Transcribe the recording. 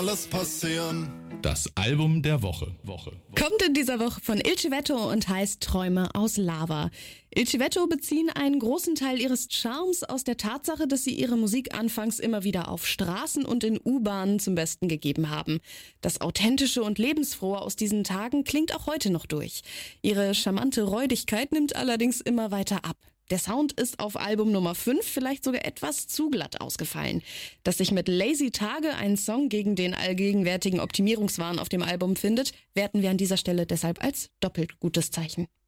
alles passieren. Das Album der Woche. Kommt in dieser Woche von Il Civetto und heißt Träume aus Lava. Il Civetto beziehen einen großen Teil ihres Charmes aus der Tatsache, dass sie ihre Musik anfangs immer wieder auf Straßen und in U-Bahnen zum Besten gegeben haben. Das Authentische und Lebensfrohe aus diesen Tagen klingt auch heute noch durch. Ihre charmante Räudigkeit nimmt allerdings immer weiter ab. Der Sound ist auf Album Nummer 5 vielleicht sogar etwas zu glatt ausgefallen. Dass sich mit Lazy Tage ein Song gegen den allgegenwärtigen Optimierungswahn auf dem Album findet, werten wir an dieser Stelle deshalb als doppelt gutes Zeichen.